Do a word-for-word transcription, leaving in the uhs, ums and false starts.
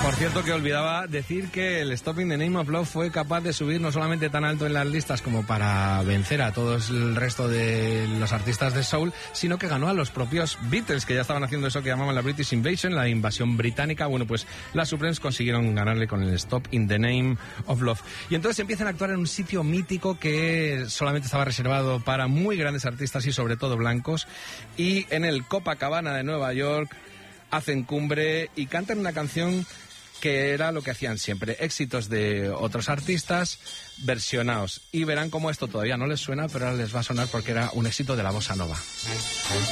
Por cierto, que olvidaba decir que el Stop in the Name of Love fue capaz de subir no solamente tan alto en las listas como para vencer a todos el resto de los artistas de soul, sino que ganó a los propios Beatles, que ya estaban haciendo eso que llamaban la British Invasion, la invasión británica. Bueno, pues las Supremes consiguieron ganarle con el Stop in the Name of Love. Y entonces empiezan a actuar en un sitio mítico que solamente estaba reservado para muy grandes artistas y sobre todo blancos. Y en el Copacabana de Nueva York hacen cumbre y cantan una canción que era lo que hacían siempre, éxitos de otros artistas versionados. Y verán cómo esto todavía no les suena, pero ahora les va a sonar porque era un éxito de la bossa nova.